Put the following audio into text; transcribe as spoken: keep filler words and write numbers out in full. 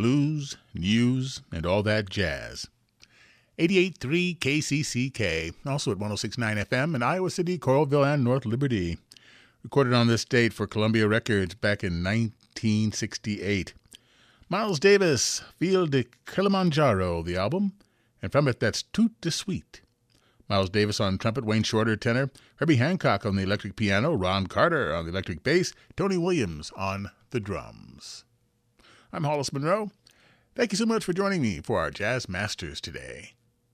blues, news, and all that jazz. eighty-eight point three K C C K, also at one oh six point nine F M in Iowa City, Coralville, and North Liberty. Recorded on this date for Columbia Records back in nineteen sixty-eight. Miles Davis, Field de Kilimanjaro, the album, and from it that's Tout de Suite. Miles Davis on trumpet, Wayne Shorter tenor, Herbie Hancock on the electric piano, Ron Carter on the electric bass, Tony Williams on the drums. I'm Hollis Monroe. Thank you so much for joining me for our Jazz Masters today.